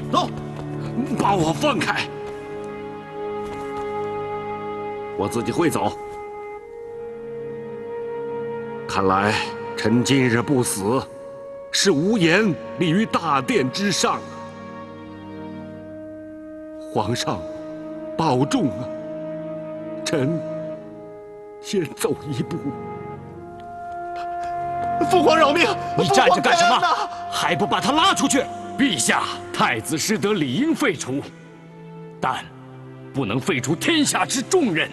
走， 把我放开！我自己会走。看来臣今日不死，是无颜立于大殿之上啊！皇上，保重啊！臣先走一步。 父皇饶命！ 你站着干什么？还不把他拉出去！ 陛下，太子失德，理应废除，但不能废除天下之重任。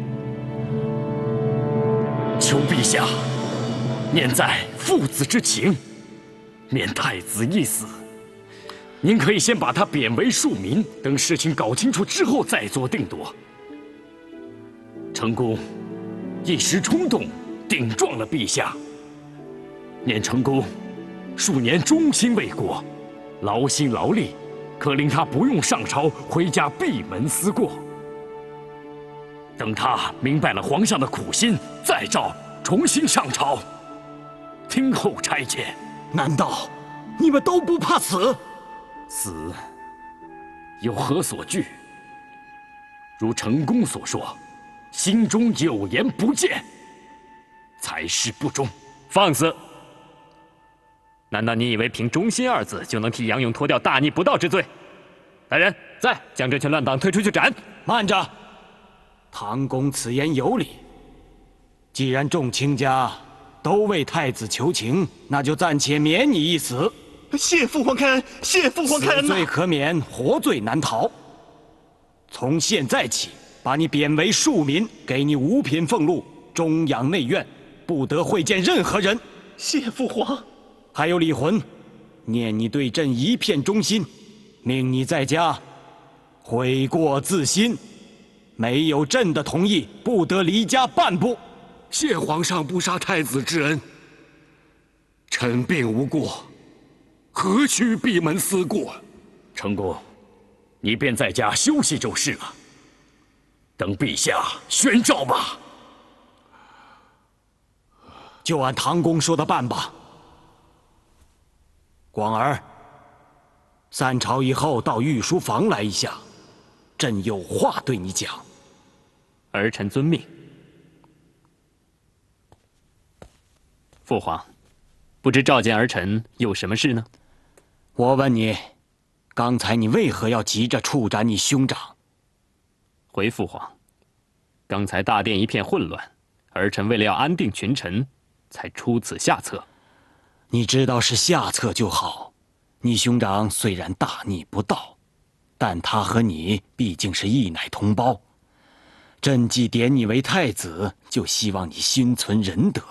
求陛下念在父子之情，免太子一死。您可以先把他贬为庶民，等事情搞清楚之后再做定夺。成公一时冲动，顶撞了陛下。念成公数年忠心为国，劳心劳力，可令他不用上朝，回家闭门思过。等他明白了皇上的苦心，再召重新上朝，听候差遣。 难道你们都不怕死？ 死有何所惧？如成公所说，心中有言不谏，才是不忠。 放肆！难道你以为凭忠心二字就能替杨勇脱掉大逆不道之罪？来人，在将这群乱党推出去斩！ 慢着，唐公此言有理。既然众卿家都为太子求情，那就暂且免你一死。 谢父皇开恩，谢父皇开恩！ 死罪可免，活罪难逃。从现在起，把你贬为庶民，给你五品俸禄，终养内院，不得会见任何人。 谢父皇。 还有李浑，念你对朕一片忠心，命你在家悔过自新，没有朕的同意，不得离家半步。 谢皇上不杀太子之恩，臣并无过，何须闭门思过？ 成公，你便在家休息就是了，等陛下宣诏吧。 就按唐公说的办吧。广儿，散朝以后到御书房来一下，朕有话对你讲。 儿臣遵命。父皇，不知召见儿臣有什么事呢？ 我问你，刚才你为何要急着处斩你兄长？ 回父皇，刚才大殿一片混乱，儿臣为了要安定群臣，才出此下策。 你知道是下策就好。你兄长虽然大逆不道，但他和你毕竟是一奶同胞。朕既点你为太子，就希望你心存仁德，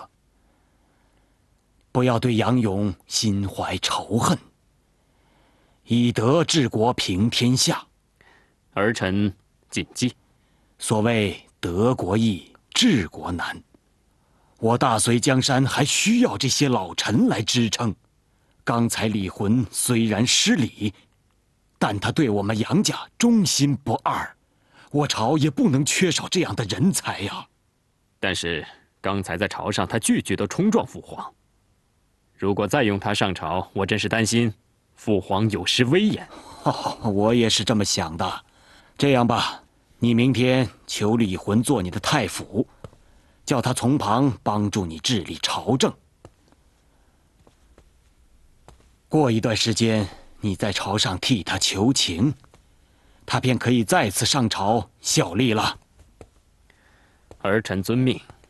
不要对杨勇心怀仇恨，以德治国平天下。 儿臣谨记。 所谓德国易，治国难。我大隋江山还需要这些老臣来支撑。刚才李浑虽然失礼，但他对我们杨家忠心不二，我朝也不能缺少这样的人才呀。 但是刚才在朝上，他句句都冲撞父皇。如果再用他上朝，我真是担心父皇有失威严。 我也是这么想的。这样吧，你明天求李浑做你的太傅，叫他从旁帮助你治理朝政。过一段时间，你在朝上替他求情，他便可以再次上朝效力了。 儿臣遵命。